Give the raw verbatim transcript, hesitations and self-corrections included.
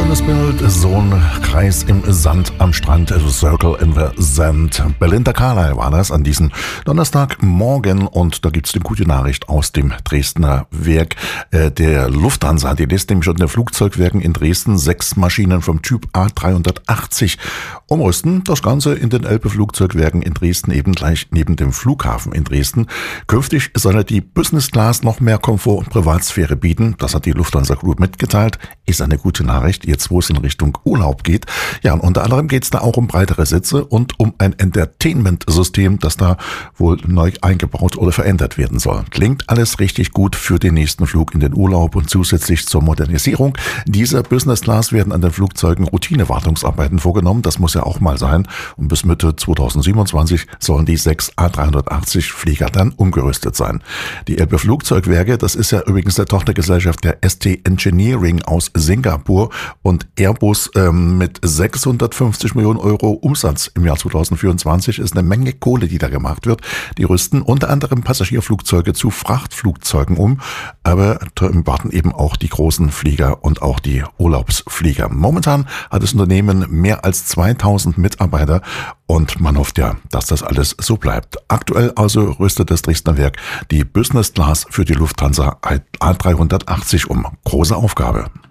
schönes Bild, so ein Kreis im Sand am Strand, also Circle in the Sand. Belinda Carlisle war das an diesem Donnerstagmorgen und da gibt's eine gute Nachricht aus dem Dresdner Werk äh, der Lufthansa. Die lässt nämlich schon in den Flugzeugwerken in Dresden sechs Maschinen vom Typ A dreihundertachtzig umrüsten. Das Ganze in den Elbe-Flugzeugwerken in Dresden, eben gleich neben dem Flughafen in Dresden. Künftig soll er die Business Class noch mehr Komfort und Privatsphäre bieten. Das hat die Lufthansa Group mitgeteilt. Ist eine gute Nachricht, jetzt wo es in Richtung Urlaub geht. Ja, und unter anderem geht es da auch um breitere Sitze und um ein Entertainment-System, das da wohl neu eingebaut oder verändert werden soll. Klingt alles richtig gut für den nächsten Flug in den Urlaub und zusätzlich zur Modernisierung dieser Business Class werden an den Flugzeugen Routinewartungsarbeiten vorgenommen. Das muss ja auch mal sein. Und bis Mitte zweitausendsiebenundzwanzig sollen die sechs A dreihundertachtzig Flieger dann umgerüstet sein. Die Elbe Flugzeugwerke, das ist ja übrigens der Tochtergesellschaft der S T Engineering aus Singapur und Airbus ähm, mit sechshundertfünfzig Millionen Euro Umsatz im Jahr zweitausendvierundzwanzig ist eine Menge Kohle, die da gemacht wird. Die rüsten unter anderem Passagierflugzeuge zu Frachtflugzeugen um, aber warten eben auch die großen Flieger und auch die Urlaubsflieger. Momentan hat das Unternehmen mehr als zweitausend Mitarbeiter und man hofft ja, dass das alles so bleibt. Aktuell also rüstet das Dresdner Werk die Business Class für die Lufthansa A dreihundertachtzig um. Große Aufgabe.